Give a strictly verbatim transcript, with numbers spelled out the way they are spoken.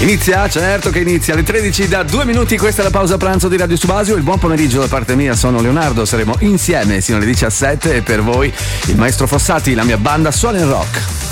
Inizia, certo che inizia alle tredici da due minuti, questa è la pausa pranzo di Radio Subasio. Il buon pomeriggio da parte mia, sono Leonardo, saremo insieme sino alle diciassette e per voi il maestro Fossati, la mia banda Suona in Rock.